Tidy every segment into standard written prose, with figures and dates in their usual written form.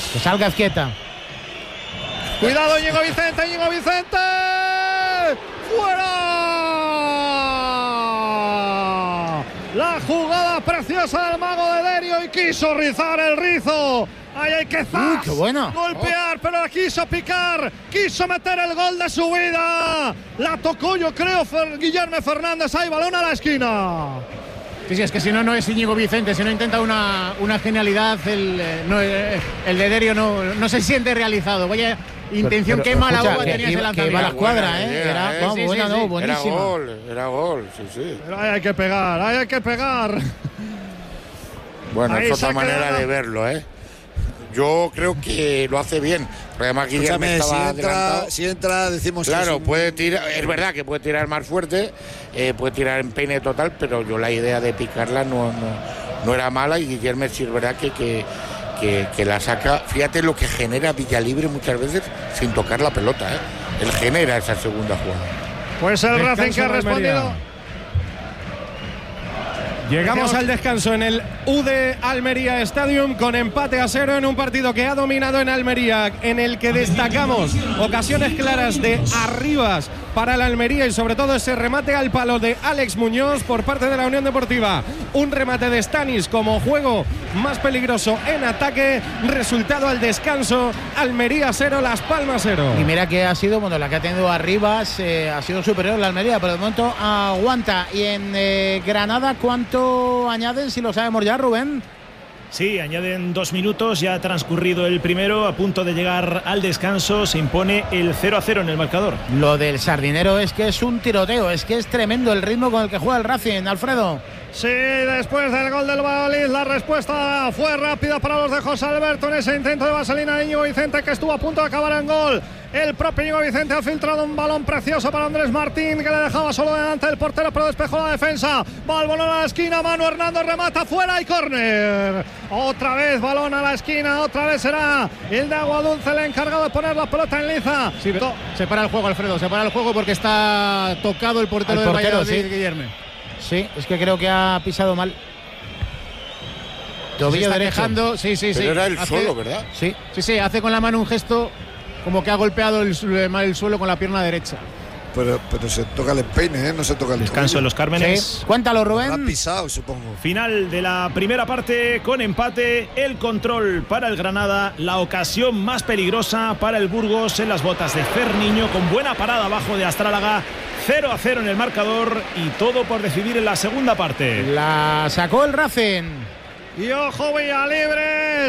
Que salga Azquieta. Cuidado, Íñigo Vicente. ¡Fuera! La jugada preciosa del mago de Derio y quiso rizar el rizo. Ahí hay que qué bueno. golpear, pero la quiso picar, quiso meter el gol de su vida. La tocó, yo creo, Guillermo Fernández. Ahí, balón a la esquina. Sí, es que si no es Íñigo Vicente, si no intenta una genialidad, el de Derio no se siente realizado. Vaya intención, qué mala uva tenía ese lanzamiento. Que iba a la escuadra, buenísimo. Era gol, sí. Pero ahí hay que pegar. Bueno, ahí es otra manera de verlo, Yo creo que lo hace bien. Además, Guillermo estaba adelantado. Si entra, decimos claro, puede tirar. Es verdad que puede tirar más fuerte, puede tirar en peine total, pero yo la idea de picarla no era mala y Guillermo sí es verdad que la saca. Fíjate lo que genera Villalibre muchas veces sin tocar la pelota, Él genera esa segunda jugada. Pues el Racing que ha respondido. Llegamos al descanso en el UD Almería Stadium con empate a 0 en un partido que ha dominado en Almería, en el que destacamos ocasiones claras de Arribas para la Almería y sobre todo ese remate al palo de Alex Muñoz por parte de la Unión Deportiva. Un remate de Stanis como juego más peligroso en ataque. Resultado al descanso: Almería 0, Las Palmas 0. Y mira que ha sido, la que ha tenido Arribas ha sido superior la Almería, pero de momento aguanta. Y en Granada, ¿cuánto añaden, si lo sabemos ya, Rubén? Sí, añaden 2 minutos, ya ha transcurrido el primero, a punto de llegar al descanso, se impone el 0-0 en el marcador. Lo del Sardinero es que es un tiroteo, es que es tremendo el ritmo con el que juega el Racing, Alfredo. Sí, después del gol del Valladolid, la respuesta fue rápida para los de José Alberto en ese intento de vaselina de Íñigo Vicente, que estuvo a punto de acabar en gol. El propio Íñigo Vicente ha filtrado un balón precioso para Andrés Martín, que le dejaba solo delante del portero, pero despejó la defensa. Va el balón a la esquina, Manu Hernando remata fuera y córner. Otra vez balón a la esquina, otra vez será el de Aguadulce el encargado de poner la pelota en liza. Sí, se para el juego, Alfredo, se para el juego porque está tocado el portero del Valladolid, Guillermo. Sí, es que creo que ha pisado mal. Tobillo derecho. Sí. Pero era el solo, ¿verdad? Sí, hace con la mano un gesto como que ha golpeado el suelo con la pierna derecha. Pero se toca el empeine, no se toca el descanso de los Cármenes. Sí. Cuéntalo, Rubén. Lo ha pisado, supongo. Final de la primera parte con empate, el control para el Granada, la ocasión más peligrosa para el Burgos en las botas de Ferniño, con buena parada abajo de Astrálaga. 0-0 en el marcador y todo por decidir en la segunda parte. La sacó el Racing. Y ojo, Villalibre.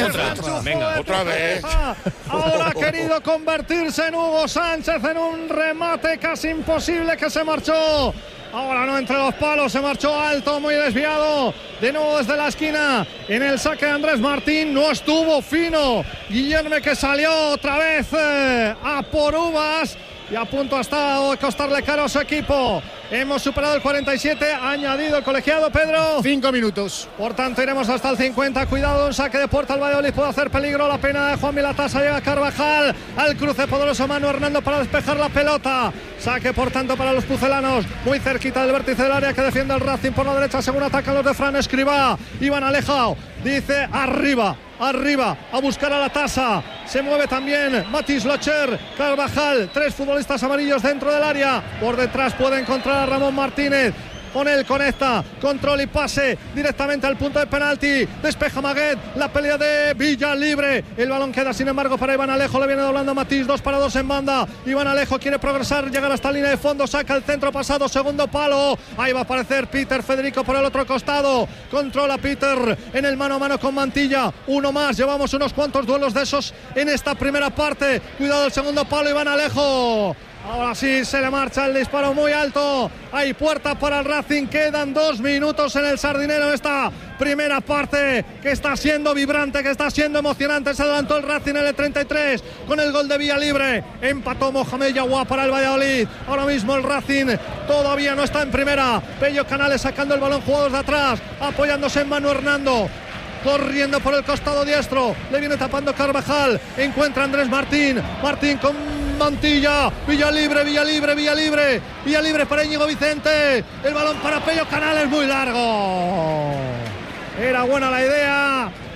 Otra vez. Ahora ha querido convertirse en Hugo Sánchez en un remate casi imposible que se marchó. Ahora no entre los palos, se marchó alto, muy desviado. De nuevo desde la esquina, en el saque de Andrés Martín, no estuvo fino. Guillermo, que salió otra vez a por uvas. Y a punto ha estado de costarle caro a su equipo. Hemos superado el 47, ha añadido el colegiado, Pedro. 5 minutos. Por tanto, iremos hasta el 50. Cuidado, un saque de puerta al Valladolid puede hacer peligro. La pena de Juan Milatasa, llega Carvajal. Al cruce poderoso Manu Hernando para despejar la pelota. Saque, por tanto, para los pucelanos. Muy cerquita del vértice del área que defiende el Racing por la derecha, según atacan los de Fran Escribá. Iván Alejo dice arriba, a buscar a la tasa. Se mueve también Matis Locher, Carvajal, 3 futbolistas amarillos dentro del área. Por detrás puede encontrar a Ramón Martínez. Con él conecta, control y pase directamente al punto de penalti. Despeja Maguet, la pelea de Villalibre. El balón queda sin embargo para Iván Alejo. Le viene doblando Matís, 2 para 2 en banda. Iván Alejo quiere progresar, llegar hasta línea de fondo. Saca el centro pasado, segundo palo. Ahí va a aparecer Peter Federico por el otro costado. Controla Peter en el mano a mano con Mantilla. Uno más, llevamos unos cuantos duelos de esos en esta primera parte. Cuidado el segundo palo, Iván Alejo. Ahora sí se le marcha el disparo muy alto. Hay puerta para el Racing. Quedan 2 minutos en el Sardinero. Esta primera parte que está siendo vibrante, que está siendo emocionante. Se adelantó el Racing en el 33 con el gol de Villalibre. Empató Mohamed Yaguá para el Valladolid. Ahora mismo el Racing todavía no está en primera. Pello Canales sacando el balón, jugadores de atrás, apoyándose en Manu Hernando. Corriendo por el costado diestro, le viene tapando Carvajal, encuentra Andrés Martín con Mantilla, Villalibre para Íñigo Vicente, el balón para Pello Canales, muy largo. Era buena la idea,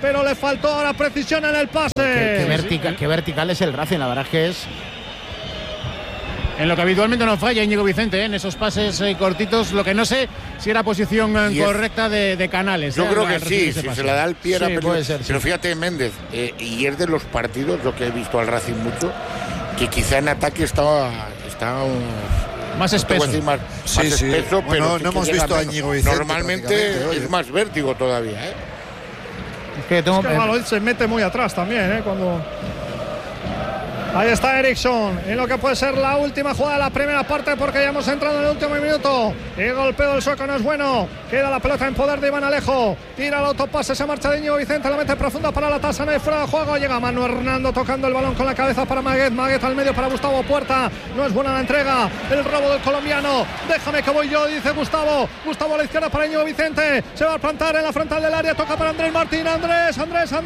pero le faltó ahora precisión en el pase. Qué vertical es el Racing, la verdad es que es... En lo que habitualmente no falla Íñigo Vicente, en esos pases cortitos, lo que no sé si era posición correcta de Canales. Yo creo que sí, si se la da el pie era puede ser, pero fíjate, Méndez, y es de los partidos, lo que he visto al Racing mucho, que quizá en ataque está más espeso. Más espeso, bueno, pero no hemos visto a Íñigo Vicente. Normalmente es más vértigo todavía, Es que Valladolid se mete muy atrás también, cuando... Ahí está Eriksson, en lo que puede ser la última jugada de la primera parte, porque ya hemos entrado en el último minuto. El golpeo del sueco no es bueno. Queda la pelota en poder de Iván Alejo. Tira el autopase, se marcha de Íñigo Vicente, la mete profunda para la tasa, no hay fuera de juego. Llega Manu Hernando tocando el balón con la cabeza para Maguet. Maguet al medio para Gustavo Puerta. No es buena la entrega. El robo del colombiano. Déjame que voy yo, dice Gustavo. Gustavo a la izquierda para Íñigo Vicente. Se va a plantar en la frontal del área. Toca para Andrés Martín. Andrés.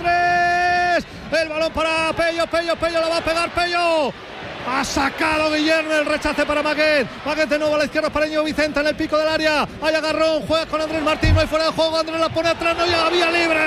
El balón para Pello la va a pegar Pello. Ha sacado Guillermo, el rechace para Maguet. Maguet de nuevo a la izquierda para Íñigo Vicente en el pico del área. Hay agarrón, juega con Andrés Martín, no hay fuera de juego. Andrés la pone atrás, no llega, vía libre.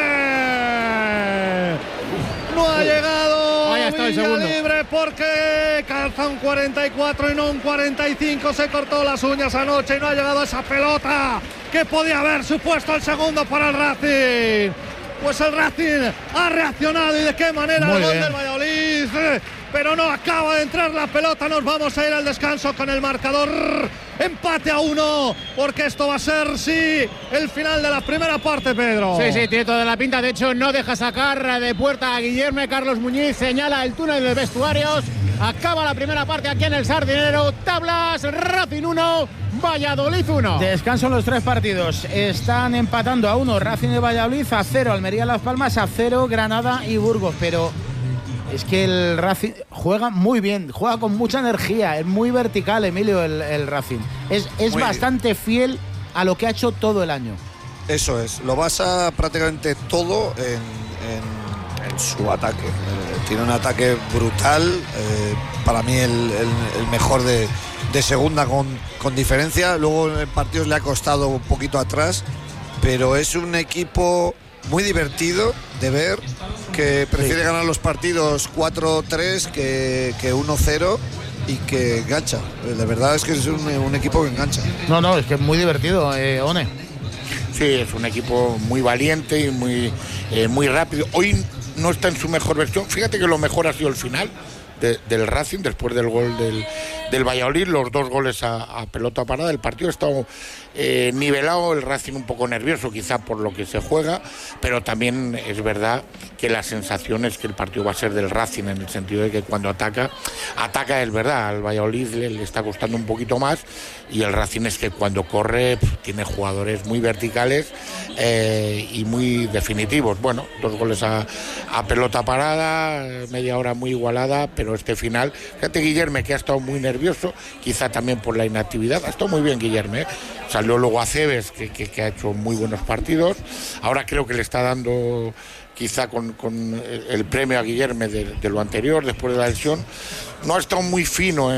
No ha llegado vía libre porque calza un 44 y no un 45. Se cortó las uñas anoche y no ha llegado esa pelota que podía haber supuesto el segundo para el Racing. Pues el Racing ha reaccionado, y de qué manera. Muy el gol del Valladolid, pero no acaba de entrar la pelota. Nos vamos a ir al descanso con el marcador empate a 1, porque esto va a ser, sí, el final de la primera parte, Pedro. Sí, tiene toda la pinta. De hecho, no deja sacar de puerta a Guillermo. Carlos Muñiz señala el túnel de vestuarios. Acaba la primera parte aquí en el Sardinero. Tablas, Racing 1, Valladolid 1. Descanso en los 3 partidos. Están empatando a 1 Racing y Valladolid, a 0 Almería Las Palmas, a 0 Granada y Burgos. Pero es que el Racing juega muy bien, juega con mucha energía, es muy vertical, Emilio, el Racing. Es bastante fiel a lo que ha hecho todo el año. Eso es, lo basa prácticamente todo en su ataque. Tiene un ataque brutal, para mí el mejor de segunda con diferencia. Luego en partidos le ha costado un poquito atrás, pero es un equipo muy divertido de ver, que prefiere ganar los partidos 4-3 que 1-0 y que engancha. La verdad es que es un equipo que engancha. No, es que es muy divertido, One. Sí, es un equipo muy valiente y muy rápido. Hoy no está en su mejor versión. Fíjate que lo mejor ha sido el final del Racing, después del gol del Valladolid, los 2 goles a pelota parada. El partido ha estado nivelado, el Racing un poco nervioso quizá por lo que se juega, pero también es verdad que la sensación es que el partido va a ser del Racing, en el sentido de que cuando ataca es verdad, al Valladolid le está costando un poquito más, y el Racing es que cuando corre tiene jugadores muy verticales y muy definitivos. Bueno, 2 goles a pelota parada, media hora muy igualada, pero este final, fíjate Guillermo, que ha estado muy nervioso, quizá también por la inactividad. Ha estado muy bien Guillermo, Salió luego Aceves, que ha hecho muy buenos partidos. Ahora creo que le está dando quizá con el premio a Guillermo de lo anterior, después de la lesión. No ha estado muy fino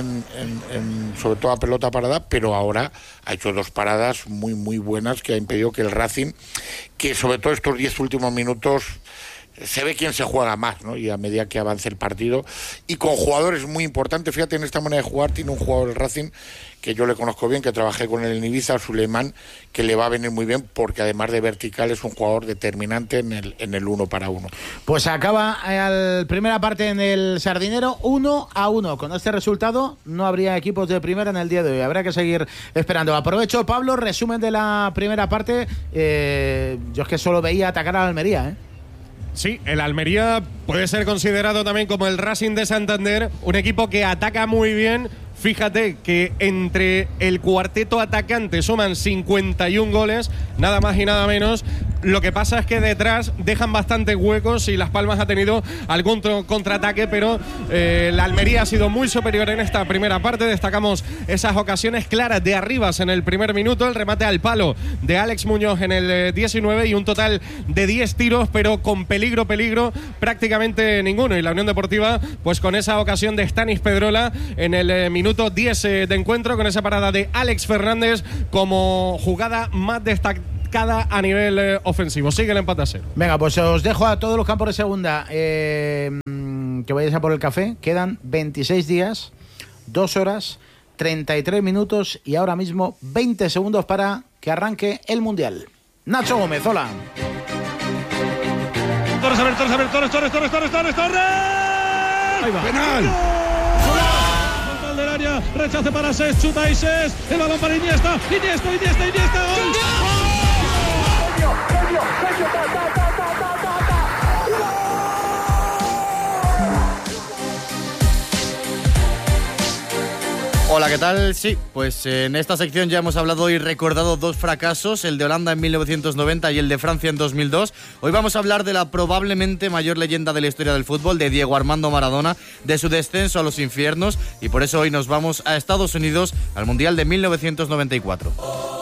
sobre todo a pelota parada, pero ahora ha hecho 2 paradas muy muy buenas que ha impedido que el Racing, que sobre todo estos 10 últimos minutos se ve quién se juega más, ¿no? Y a medida que avance el partido, y con jugadores muy importantes. Fíjate, en esta manera de jugar tiene un jugador del Racing que yo le conozco bien, que trabajé con él en Ibiza, Suleimán, que le va a venir muy bien, porque además de vertical es un jugador determinante en el 1 para 1. Pues acaba la primera parte en el Sardinero 1-1. Con este resultado no habría equipos de primera en el día de hoy. Habrá que seguir esperando. Aprovecho, Pablo, resumen de la primera parte. Yo es que solo veía atacar a la Almería, Sí, el Almería puede ser considerado también como el Racing de Santander, un equipo que ataca muy bien. Fíjate que entre el cuarteto atacante suman 51 goles, nada más y nada menos. Lo que pasa es que detrás dejan bastantes huecos y Las Palmas ha tenido algún contraataque, pero la Almería ha sido muy superior en esta primera parte. Destacamos esas ocasiones claras de Arribas en el primer minuto, el remate al palo de Alex Muñoz en el 19 y un total de 10 tiros, pero con peligro prácticamente ninguno. Y la Unión Deportiva, pues con esa ocasión de Stanis Pedrola en el minuto 10 de encuentro, con esa parada de Alex Fernández como jugada más destacada marcada a nivel ofensivo. Sigue el empate a 0. Venga, pues os dejo a todos los campos de segunda que vayáis a por el café. Quedan 26 días, 2 horas, 33 minutos y ahora mismo 20 segundos para que arranque el Mundial. Nacho Gómez, hola. Torres. Ahí va. Penal. Del área, rechace para Ses, chuta y Ses, el balón para Iniesta, gol. Hola, ¿qué tal? Sí, pues en esta sección ya hemos hablado y recordado 2 fracasos, el de Holanda en 1990 y el de Francia en 2002. Hoy vamos a hablar de la probablemente mayor leyenda de la historia del fútbol, de Diego Armando Maradona, de su descenso a los infiernos, y por eso hoy nos vamos a Estados Unidos, al Mundial de 1994.